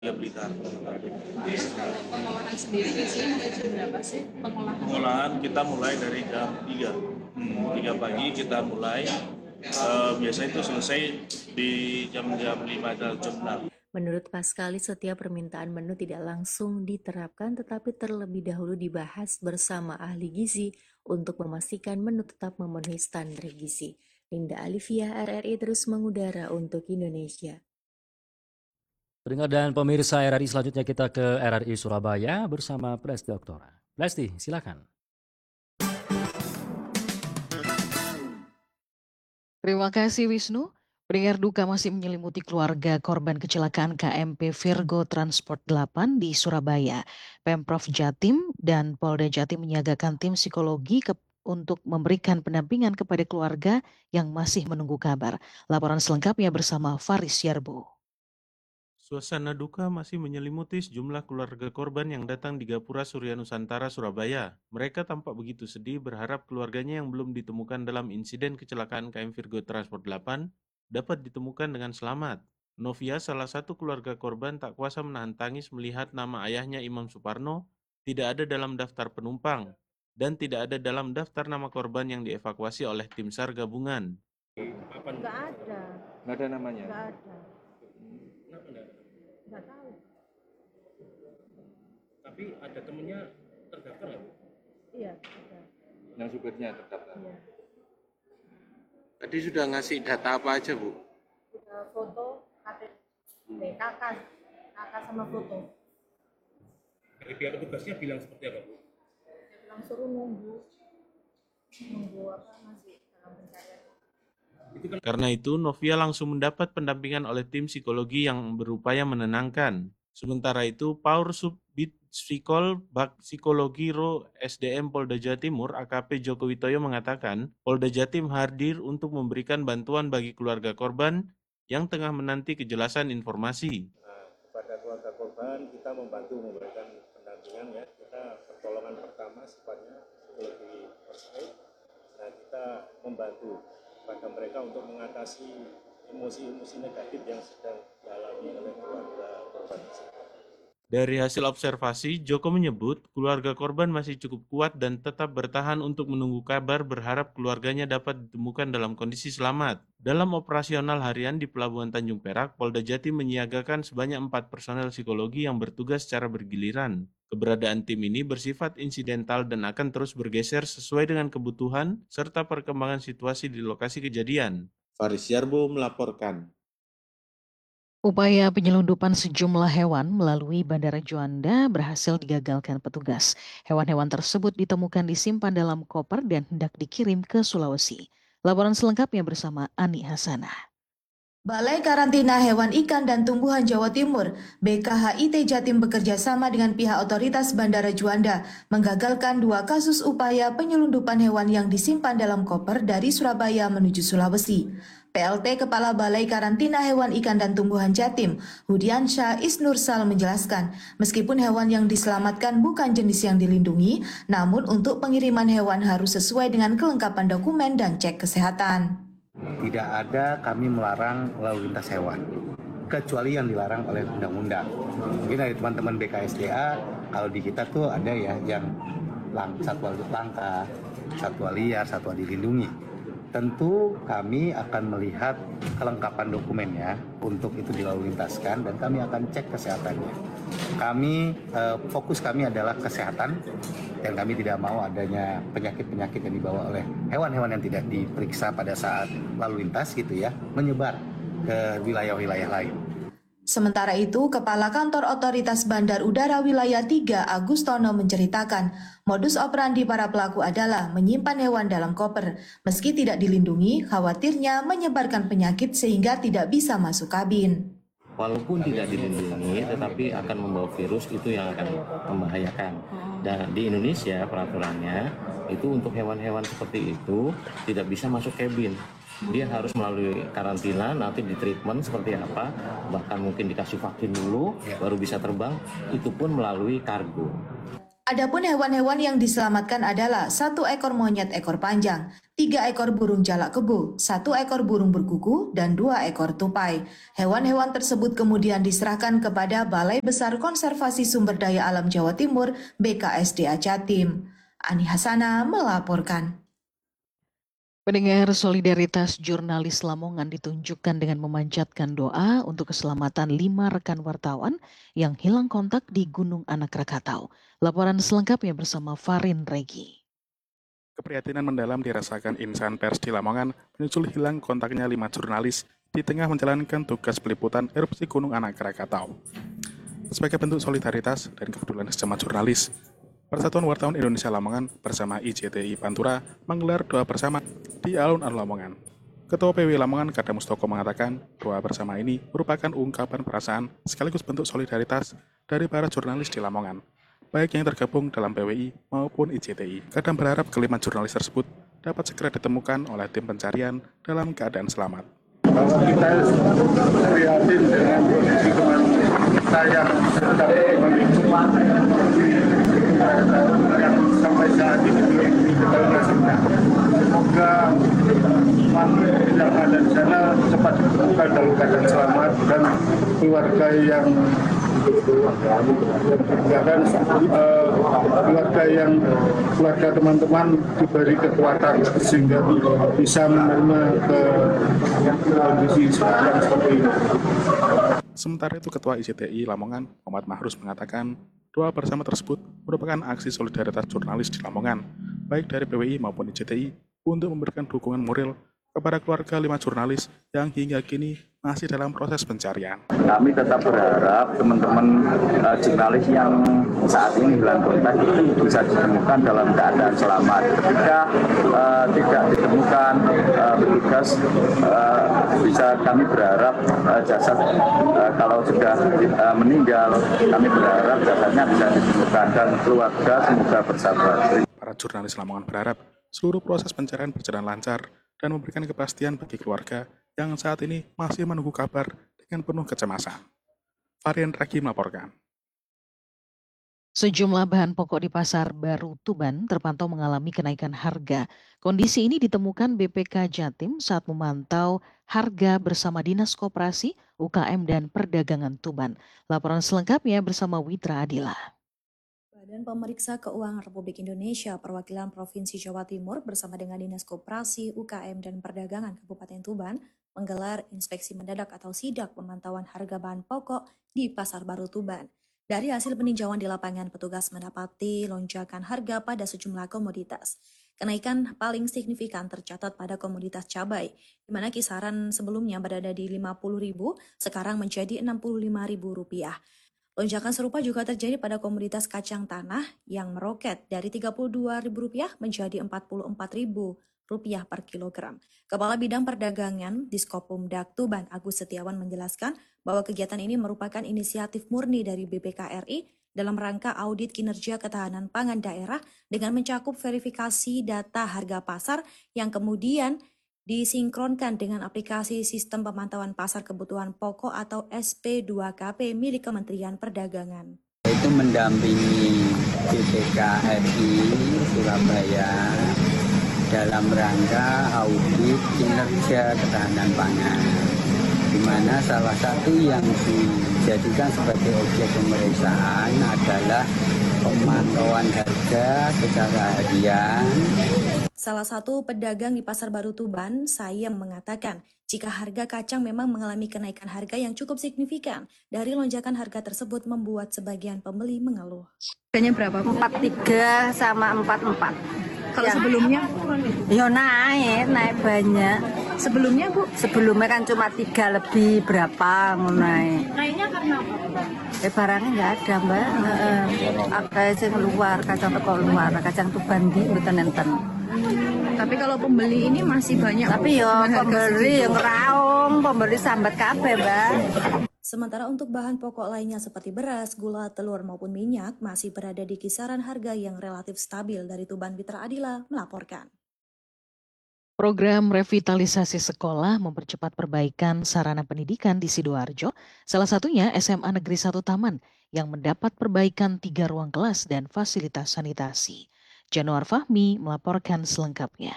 Ya Blitar. Pengolahan sendiri biasanya mulai jam berapa sih? Pengolahan kita mulai dari jam 3. 3 pagi kita mulai. Biasanya itu selesai di jam-jam 5 atau jam 6. Menurut Paskalis, setiap permintaan menu tidak langsung diterapkan tetapi terlebih dahulu dibahas bersama ahli gizi untuk memastikan menu tetap memenuhi standar gizi. Linda Alivia, RRI terus mengudara untuk Indonesia. Pendengar dan pemirsa RRI, selanjutnya kita ke RRI Surabaya bersama Presti Oktora. Presti, silakan. Terima kasih Wisnu. Pendengar duka masih menyelimuti keluarga korban kecelakaan KMP Virgo Transport 8 di Surabaya. Pemprov Jatim dan Polda Jatim menyiagakan tim psikologi untuk memberikan pendampingan kepada keluarga yang masih menunggu kabar. Laporan selengkapnya bersama Faris Yarbo. Suasana duka masih menyelimuti sejumlah keluarga korban yang datang di Gapura Surya Nusantara, Surabaya. Mereka tampak begitu sedih berharap keluarganya yang belum ditemukan dalam insiden kecelakaan KM Virgo Transport 8 dapat ditemukan dengan selamat. Novia, salah satu keluarga korban, tak kuasa menahan tangis melihat nama ayahnya Imam Suparno tidak ada dalam daftar penumpang dan tidak ada dalam daftar nama korban yang dievakuasi oleh tim SAR gabungan. Nggak ada. Nggak ada namanya? Nggak ada. Kenapa nggak ada? Nggak tahu. Tapi ada temennya terdaftar nggak, Bu? Iya, ada. Yang supirnya terdaftar? Iya. Tadi sudah ngasih data apa aja, Bu? Foto, KTP, kakak sama foto. Dari pihak petugasnya bilang seperti apa, Bu? Dia bilang suruh nunggu apa masih dalam pencarian. Karena itu, Novia langsung mendapat pendampingan oleh tim psikologi yang berupaya menenangkan. Sementara itu, Paur Subbid Psikol Bak Psikologi Ro SDM Polda Jawa Timur AKP Joko Witoyo mengatakan, Polda Jatim hadir untuk memberikan bantuan bagi keluarga korban yang tengah menanti kejelasan informasi. Kepada keluarga korban, kita membantu memberikan pendampingan ya. Kita pertolongan pertama sifatnya psikologi first aid. Nah, kita membantu pada mereka untuk mengatasi emosi-emosi negatif yang sedang dialami oleh keluarga korban. Dari hasil observasi, Joko menyebut keluarga korban masih cukup kuat dan tetap bertahan untuk menunggu kabar berharap keluarganya dapat ditemukan dalam kondisi selamat. Dalam operasional harian di Pelabuhan Tanjung Perak, Polda Jatim menyiagakan sebanyak 4 personel psikologi yang bertugas secara bergiliran. Keberadaan tim ini bersifat insidental dan akan terus bergeser sesuai dengan kebutuhan serta perkembangan situasi di lokasi kejadian. Faris Yarbo melaporkan. Upaya penyelundupan sejumlah hewan melalui Bandara Juanda berhasil digagalkan petugas. Hewan-hewan tersebut ditemukan disimpan dalam koper dan hendak dikirim ke Sulawesi. Laporan selengkapnya bersama Ani Hasanah. Balai Karantina Hewan Ikan dan Tumbuhan Jawa Timur (BKHIT) Jatim bekerja sama dengan pihak otoritas Bandara Juanda menggagalkan 2 kasus upaya penyelundupan hewan yang disimpan dalam koper dari Surabaya menuju Sulawesi. PLT Kepala Balai Karantina Hewan Ikan dan Tumbuhan Jatim, Hudiansyah Isnursal menjelaskan, meskipun hewan yang diselamatkan bukan jenis yang dilindungi, namun untuk pengiriman hewan harus sesuai dengan kelengkapan dokumen dan cek kesehatan. Tidak ada kami melarang lalu lintas hewan, kecuali yang dilarang oleh undang-undang. Mungkin dari teman-teman BKSDA, kalau di kita tuh ada ya yang satwa langka, satwa liar, satwa dilindungi. Tentu kami akan melihat kelengkapan dokumennya untuk itu dilalu lintaskan dan kami akan cek kesehatannya. Fokus kami adalah kesehatan dan kami tidak mau adanya penyakit-penyakit yang dibawa oleh hewan-hewan yang tidak diperiksa pada saat lalu lintas gitu ya, menyebar ke wilayah-wilayah lain. Sementara itu, Kepala Kantor Otoritas Bandar Udara Wilayah 3 Agustono menceritakan, modus operandi para pelaku adalah menyimpan hewan dalam koper. Meski tidak dilindungi, khawatirnya menyebarkan penyakit sehingga tidak bisa masuk kabin. Walaupun tidak dilindungi, tetapi akan membawa virus, itu yang akan membahayakan. Dan di Indonesia peraturannya itu untuk hewan-hewan seperti itu tidak bisa masuk kabin. Dia harus melalui karantina, nanti di treatment seperti apa, bahkan mungkin dikasih vaksin dulu, baru bisa terbang, itu pun melalui kargo. Adapun hewan-hewan yang diselamatkan adalah 1 ekor monyet ekor panjang, 3 ekor burung jalak kebo, 1 ekor burung berkuku, dan 2 ekor tupai. Hewan-hewan tersebut kemudian diserahkan kepada Balai Besar Konservasi Sumber Daya Alam Jawa Timur BKSDA Jatim. Ani Hasana melaporkan. Pendengar, solidaritas jurnalis Lamongan ditunjukkan dengan memanjatkan doa untuk keselamatan 5 rekan wartawan yang hilang kontak di Gunung Anak Rakatau. Laporan selengkapnya bersama Farin Regi. Keprihatinan mendalam dirasakan insan pers di Lamongan menyusul hilang kontaknya 5 jurnalis di tengah menjalankan tugas peliputan erupsi Gunung Anak Rakatau. Sebagai bentuk solidaritas dan kepedulian sesama jurnalis, Persatuan Wartawan Indonesia Lamongan bersama IJTI Pantura menggelar doa bersama di alun-alun Lamongan. Ketua PW Lamongan Kadam Mustoko mengatakan doa bersama ini merupakan ungkapan perasaan sekaligus bentuk solidaritas dari para jurnalis di Lamongan, baik yang tergabung dalam PWI maupun IJTI. Kadam berharap kelima jurnalis tersebut dapat segera ditemukan oleh tim pencarian dalam keadaan selamat. Bahwa kita prihatin dengan kondisi teman kita yang sedang yang sampai saat ini belum diketahui. Semoga yang ada di sana cepat ditemukan dalam keadaan selamat dan keluarga yang keluarga teman-teman diberi kekuatan sehingga bisa menerima ke kondisi yang seperti ini. Sementara itu Ketua IJTI Lamongan Muhammad Mahrus mengatakan doa bersama tersebut merupakan aksi solidaritas jurnalis di Lamongan, baik dari PWI maupun IJTI, untuk memberikan dukungan moral kepada keluarga 5 jurnalis yang hingga kini masih dalam proses pencarian. Kami tetap berharap teman-teman jurnalis yang saat ini hilang kontak itu bisa ditemukan dalam keadaan selamat. Ketika tidak ditemukan petugas, bisa kami berharap jasad kalau sudah meninggal, kami berharap jasadnya bisa ditemukan dan keluarga semoga bersabar. Para jurnalis Lamongan berharap seluruh proses pencarian berjalan lancar dan memberikan kepastian bagi keluarga yang saat ini masih menunggu kabar dengan penuh kecemasan. Varian Ragi melaporkan. Sejumlah bahan pokok di Pasar Baru Tuban terpantau mengalami kenaikan harga. Kondisi ini ditemukan BPK Jatim saat memantau harga bersama Dinas Koperasi, UKM, dan Perdagangan Tuban. Laporan selengkapnya bersama Witra Adila. Badan Pemeriksa Keuangan Republik Indonesia Perwakilan Provinsi Jawa Timur bersama dengan Dinas Koperasi, UKM, dan Perdagangan Kabupaten Tuban menggelar inspeksi mendadak atau sidak pemantauan harga bahan pokok di Pasar Baru Tuban. Dari hasil peninjauan di lapangan, petugas mendapati lonjakan harga pada sejumlah komoditas. Kenaikan paling signifikan tercatat pada komoditas cabai, di mana kisaran sebelumnya berada di Rp50.000, sekarang menjadi Rp65.000. Lonjakan serupa juga terjadi pada komoditas kacang tanah yang meroket dari Rp32.000 menjadi Rp44.000 per kilogram. Kepala Bidang Perdagangan Diskopumdak Tuban Agus Setiawan menjelaskan bahwa kegiatan ini merupakan inisiatif murni dari BPK RI dalam rangka audit kinerja ketahanan pangan daerah dengan mencakup verifikasi data harga pasar yang kemudian disinkronkan dengan aplikasi Sistem Pemantauan Pasar Kebutuhan Pokok atau SP2KP milik Kementerian Perdagangan. Itu mendampingi BPK RI Surabaya dalam rangka audit kinerja ketahanan pangan, di mana salah satu yang dijadikan sebagai objek pemeriksaan adalah pemantauan harga secara harian. Salah satu pedagang di Pasar Baru Tuban, Sayem, mengatakan jika harga kacang memang mengalami kenaikan harga yang cukup signifikan. Dari lonjakan harga tersebut membuat sebagian pembeli mengeluh. Harganya berapa? 43 sama 44. Kalau sebelumnya? Ya naik banyak. Sebelumnya Bu? Sebelumnya kan cuma 3 lebih berapa naik. Naiknya karena apa? Barangnya nggak ada Mbak. Ada yang luar, kacang teko luar, kacang Tuban di mboten enten. Tapi kalau pembeli ini masih banyak. Tapi ya pembeli yang raung, pembeli sambat kabeh Mbak. Sementara untuk bahan pokok lainnya seperti beras, gula, telur maupun minyak masih berada di kisaran harga yang relatif stabil. Dari Tuban, Witra Adila melaporkan. Program revitalisasi sekolah mempercepat perbaikan sarana pendidikan di Sidoarjo, salah satunya SMA Negeri 1 Taman yang mendapat perbaikan 3 ruang kelas dan fasilitas sanitasi. Januar Fahmi melaporkan selengkapnya.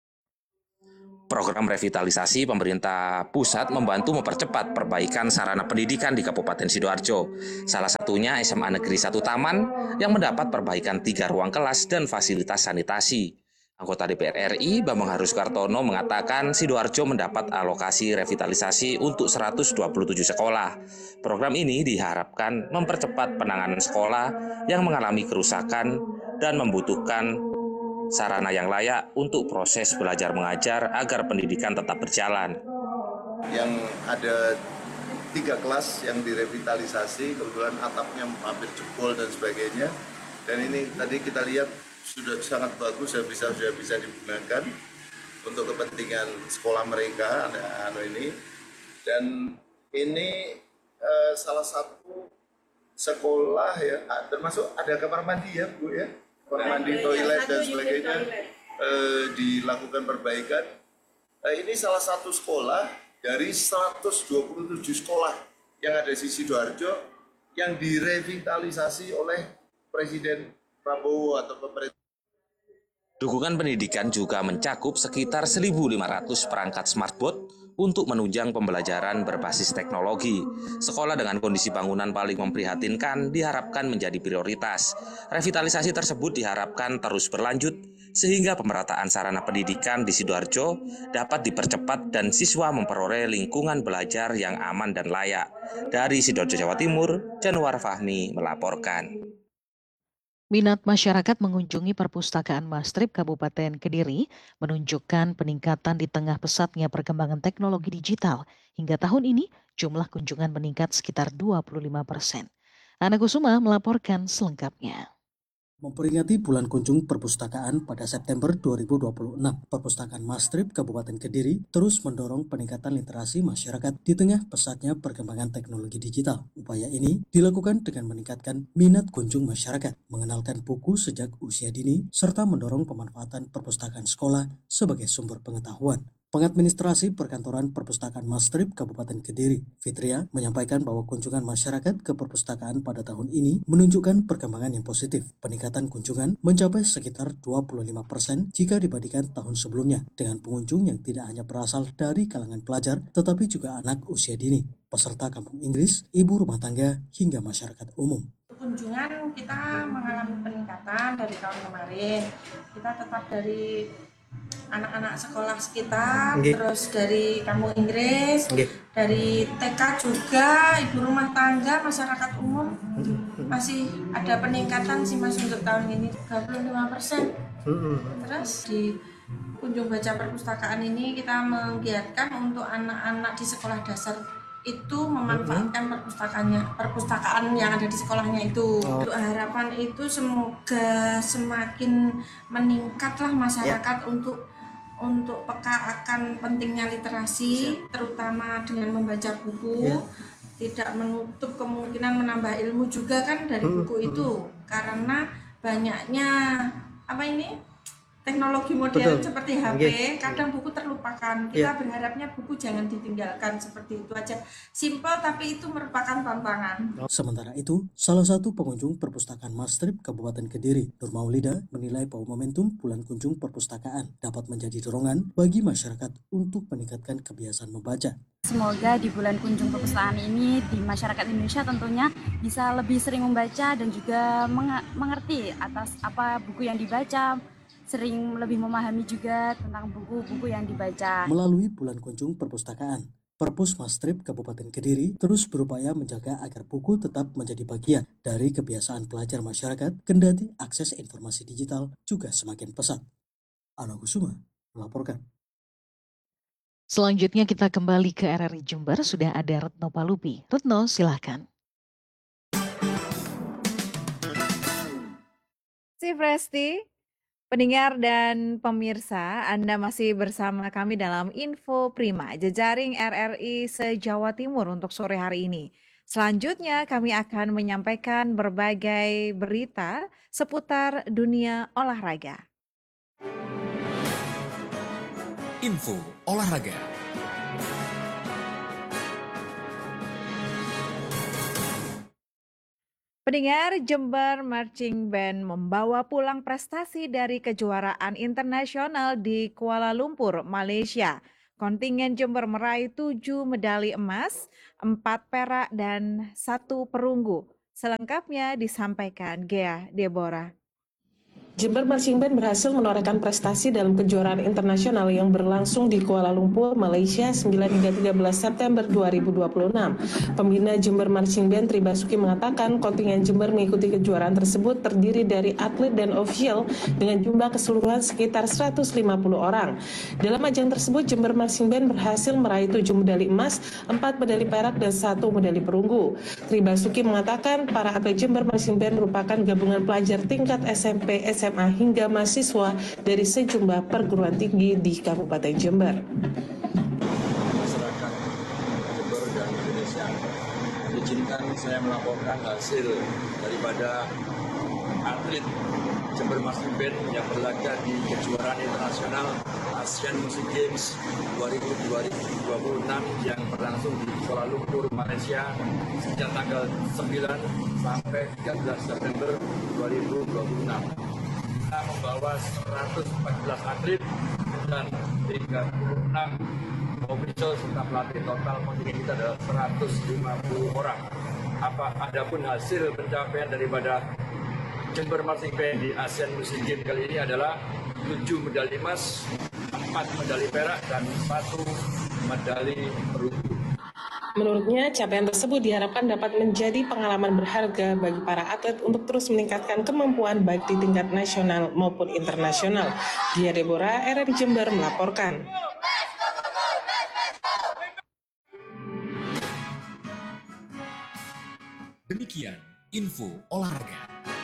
Program revitalisasi pemerintah pusat membantu mempercepat perbaikan sarana pendidikan di Kabupaten Sidoarjo. Salah satunya SMA Negeri 1 Taman yang mendapat perbaikan 3 ruang kelas dan fasilitas sanitasi. Anggota DPR RI Bambang Harus Kartono mengatakan Sidoarjo mendapat alokasi revitalisasi untuk 127 sekolah. Program ini diharapkan mempercepat penanganan sekolah yang mengalami kerusakan dan membutuhkan sarana yang layak untuk proses belajar mengajar agar pendidikan tetap berjalan. Yang ada 3 kelas yang direvitalisasi, kebetulan atapnya hampir jebol dan sebagainya. Dan ini tadi kita lihat sudah sangat bagus, sudah bisa digunakan untuk kepentingan sekolah mereka. Ini dan ini salah satu sekolah ya, termasuk ada kamar mandi ya Bu ya. Kamar mandi, toilet dan sebagainya dilakukan perbaikan. Ini salah satu sekolah dari 127 sekolah yang ada di Sidoarjo yang direvitalisasi oleh Presiden Prabowo atau pemerintah. Dukungan pendidikan juga mencakup sekitar 1.500 perangkat smartboard untuk menunjang pembelajaran berbasis teknologi. Sekolah dengan kondisi bangunan paling memprihatinkan diharapkan menjadi prioritas. Revitalisasi tersebut diharapkan terus berlanjut sehingga pemerataan sarana pendidikan di Sidoarjo dapat dipercepat dan siswa memperoleh lingkungan belajar yang aman dan layak. Dari Sidoarjo, Jawa Timur, Januar Fahmi melaporkan. Minat masyarakat mengunjungi perpustakaan Mastrip Kabupaten Kediri menunjukkan peningkatan di tengah pesatnya perkembangan teknologi digital. Hingga tahun ini, jumlah kunjungan meningkat sekitar 25%. Ana Kusuma melaporkan selengkapnya. Memperingati bulan kunjung perpustakaan pada September 2026, Perpustakaan Mastrip Kabupaten Kediri terus mendorong peningkatan literasi masyarakat di tengah pesatnya perkembangan teknologi digital. Upaya ini dilakukan dengan meningkatkan minat kunjung masyarakat, mengenalkan buku sejak usia dini, serta mendorong pemanfaatan perpustakaan sekolah sebagai sumber pengetahuan. Pengadministrasi Perkantoran Perpustakaan Mastrip Kabupaten Kediri, Fitria, menyampaikan bahwa kunjungan masyarakat ke perpustakaan pada tahun ini menunjukkan perkembangan yang positif. Peningkatan kunjungan mencapai sekitar 25% jika dibandingkan tahun sebelumnya, dengan pengunjung yang tidak hanya berasal dari kalangan pelajar, tetapi juga anak usia dini, peserta kampung Inggris, ibu rumah tangga, hingga masyarakat umum. Kunjungan kita mengalami peningkatan dari tahun kemarin. Kita tetap dari anak-anak sekolah sekitar, terus dari kampung Inggris, dari TK juga, ibu rumah tangga, masyarakat umum masih ada peningkatan sih Mas untuk tahun ini 35%. Terus di kunjung baca perpustakaan ini kita menggiatkan untuk anak-anak di sekolah dasar itu memanfaatkan perpustakaan yang ada di sekolahnya itu. Harapan itu semoga semakin meningkatlah masyarakat untuk peka akan pentingnya literasi, terutama dengan membaca buku. Tidak menutup kemungkinan menambah ilmu juga kan dari buku itu, karena banyaknya teknologi modern seperti HP, kadang buku terlupakan. Kita berharapnya buku jangan ditinggalkan, seperti itu aja. Simpel tapi itu merupakan tantangan. Sementara itu, salah satu pengunjung perpustakaan Mastrip Kabupaten Kediri, Nur Maulida, menilai bahwa momentum bulan kunjung perpustakaan dapat menjadi dorongan bagi masyarakat untuk meningkatkan kebiasaan membaca. Semoga di bulan kunjung perpustakaan ini di masyarakat Indonesia tentunya bisa lebih sering membaca dan juga mengerti atas apa buku yang dibaca, sering lebih memahami juga tentang buku-buku yang dibaca. Melalui bulan kunjung perpustakaan, Perpus Mastrip Kabupaten Kediri terus berupaya menjaga agar buku tetap menjadi bagian dari kebiasaan pelajar masyarakat, kendati akses informasi digital juga semakin pesat. Ana Kusuma melaporkan. Selanjutnya kita kembali ke RRI Jember, sudah ada Retno Palupi. Retno, silahkan. Si Presti, pendengar dan pemirsa, Anda masih bersama kami dalam Info Prima, jejaring RRI se-Jawa Timur untuk sore hari ini. Selanjutnya kami akan menyampaikan berbagai berita seputar dunia olahraga. Info Olahraga. Pendengar, Jember Marching Band membawa pulang prestasi dari kejuaraan internasional di Kuala Lumpur, Malaysia. Kontingen Jember meraih 7 medali emas, 4 perak, dan 1 perunggu. Selengkapnya disampaikan Gea Deborah. Jember Marching Band berhasil menorehkan prestasi dalam kejuaraan internasional yang berlangsung di Kuala Lumpur, Malaysia 9 hingga 13 September 2026. Pembina Jember Marching Band Tri Basuki mengatakan kontingen Jember mengikuti kejuaraan tersebut terdiri dari atlet dan ofisial dengan jumlah keseluruhan sekitar 150 orang. Dalam ajang tersebut, Jember Marching Band berhasil meraih 7 medali emas, 4 medali perak, dan 1 medali perunggu. Tri Basuki mengatakan para atlet Jember Marching Band merupakan gabungan pelajar tingkat SMP, SMA hingga mahasiswa dari sejumlah perguruan tinggi di Kabupaten Jember. Masyarakat Jember dan Indonesia, izinkan saya melaporkan hasil daripada atlet Jember Marching Band yang berlaga di kejuaraan internasional Asian Music Games 2026 yang berlangsung di Kuala Lumpur, Malaysia sejak tanggal 9 sampai 13 September 2026. Kita membawa 114 atlet dan 36 official serta pelatih. Total kontingen kita adalah 150 orang. Adapun hasil pencapaian daripada Jember Marching Band di Asian Music Games kali ini adalah 7 medali emas, 4 medali perak, dan 1 medali perunggu. Menurutnya, capaian tersebut diharapkan dapat menjadi pengalaman berharga bagi para atlet untuk terus meningkatkan kemampuan baik di tingkat nasional maupun internasional. Dia Deborah, RRI Jember melaporkan. Demikian info olahraga.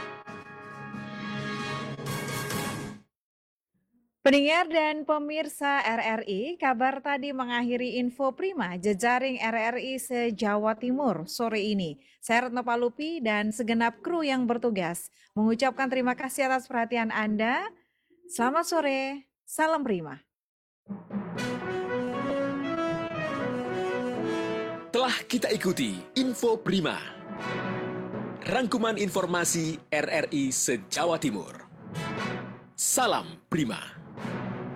Pendengar dan pemirsa RRI, kabar tadi mengakhiri info prima jejaring RRI se-Jawa Timur sore ini. Saya Retno Palupi dan segenap kru yang bertugas mengucapkan terima kasih atas perhatian Anda. Selamat sore, salam prima. Telah kita ikuti info prima. Rangkuman informasi RRI se-Jawa Timur. Salam prima.